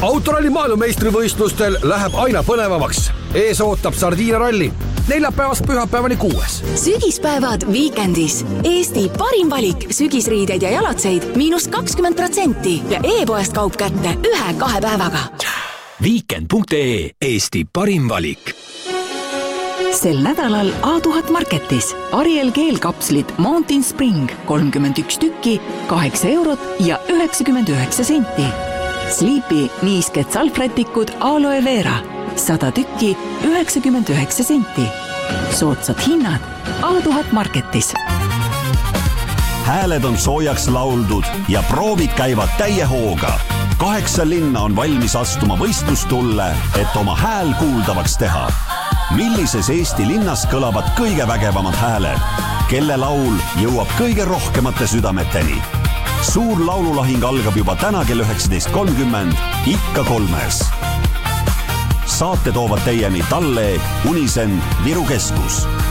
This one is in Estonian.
Autoralli maailmameistrivõistlustel läheb aina põnevamaks. Ees ootab Sardiina-ralli. Neljapäevast pühapäevani 6. Sügispäevad Weekendis. Eesti parim valik sügisriideid ja jalatseid -20% ja e-poest kaup kätte 1-2 päevaga. Weekend.ee, Eesti parim valik. Sel nädalal A1000 Marketis Ariel keelkapslid Mountain Spring 31 tükki, 8 eurot ja 99 senti. Sleepy niisked salvrätikud Aloe Vera 100 tükki, 99 senti. Soodsad hinnad A1000 Marketis. Hääled on soojaks lauldud ja proovid käivad täie hooga. 8 linna on valmis astuma võistlustulle, et oma hääl kuuldavaks teha. Millises Eesti linnas kõlavad kõige vägevamad hääled? Kelle laul jõuab kõige rohkemate südameteni? Suur laululahing algab juba täna kell 19.30, ikka 3. Saate toovad teieni Talle, Unisen, Viru Keskus.